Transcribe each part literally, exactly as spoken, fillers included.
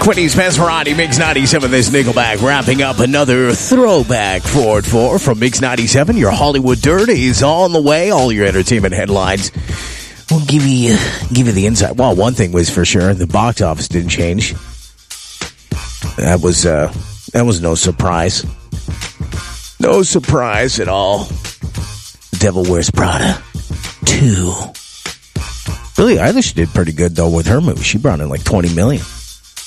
Quinny's Pesperati, Mix ninety-seven, this Nickelback, wrapping up another throwback four at four from Mix ninety-seven. Your Hollywood Dirt is on the way. All your entertainment headlines. We'll give you, give you the insight. Well, one thing was for sure, the box office didn't change. That was, uh, that was no surprise. No surprise at all. The Devil Wears Prada two. Billie Eilish did pretty good, though, with her movie. She brought in like twenty million dollars.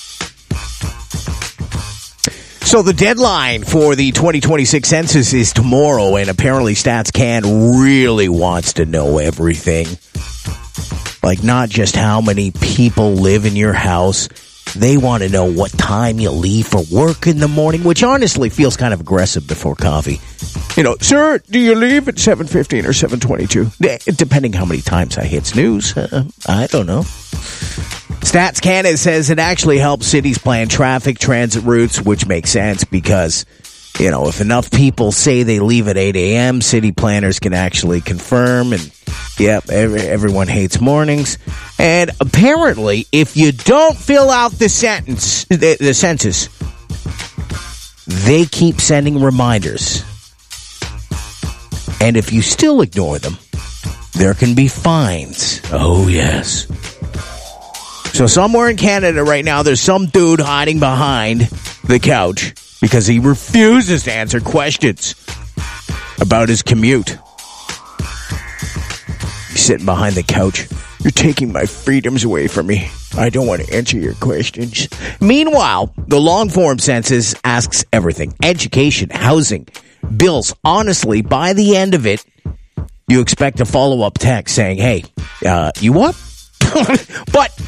So the deadline for the twenty twenty-six census is tomorrow, and apparently StatsCan really wants to know everything. Like, not just how many people live in your house. They want to know what time you leave for work in the morning, which honestly feels kind of aggressive before coffee. You know, sir, do you leave at seven fifteen or seven twenty-two? Depending how many times I hit snooze. Uh, I don't know. Stats Canada says it actually helps cities plan traffic transit routes, which makes sense because, you know, if enough people say they leave at eight a.m., city planners can actually confirm. And, yep, every, everyone hates mornings. And apparently, if you don't fill out the sentence, the, the census, they keep sending reminders. And if you still ignore them, there can be fines. Oh, yes. So somewhere in Canada right now, there's some dude hiding behind the couch because he refuses to answer questions about his commute. He's sitting behind the couch. You're taking my freedoms away from me. I don't want to answer your questions. Meanwhile, the long-form census asks everything. Education, housing, bills. Honestly, by the end of it, you expect a follow-up text saying, hey, uh, you what? But